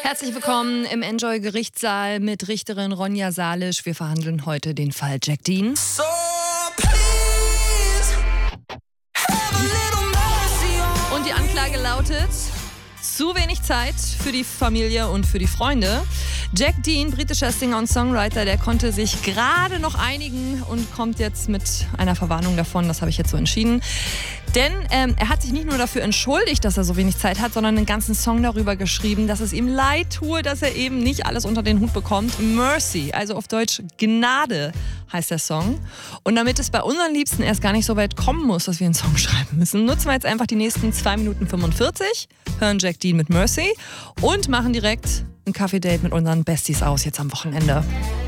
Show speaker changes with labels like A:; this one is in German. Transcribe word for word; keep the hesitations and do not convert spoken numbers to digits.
A: Herzlich willkommen im Enjoy-Gerichtssaal mit Richterin Ronja Salisch. Wir verhandeln heute den Fall Jack Dean.
B: So please, have a little mercy on
A: Und die Anklage lautet: zu wenig Zeit für die Familie und für die Freunde. Jack Dean, britischer Singer und Songwriter, der konnte sich gerade noch einigen und kommt jetzt mit einer Verwarnung davon. Das habe ich jetzt so entschieden. Denn ähm, er hat sich nicht nur dafür entschuldigt, dass er so wenig Zeit hat, sondern einen ganzen Song darüber geschrieben, dass es ihm leid tue, dass er eben nicht alles unter den Hut bekommt. Mercy, also auf Deutsch Gnade, heißt der Song. Und damit es bei unseren Liebsten erst gar nicht so weit kommen muss, dass wir einen Song schreiben müssen, nutzen wir jetzt einfach die nächsten zwei Minuten fünfundvierzig, hören Jack Dean mit Mercy und machen direkt ein Kaffee-Date mit unseren Besties aus jetzt am Wochenende.